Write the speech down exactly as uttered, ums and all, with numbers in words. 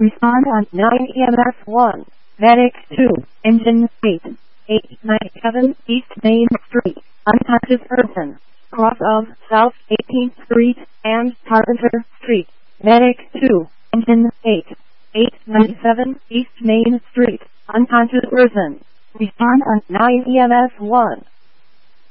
Respond on nine E M S one. Medic two. Engine eight. eight ninety-seven East Main Street. Unconscious person. Cross of South eighteenth Street and Carpenter Street. Medic two. Engine eight. eight ninety-seven East Main Street. Unconscious person. Respond on nine E M S one.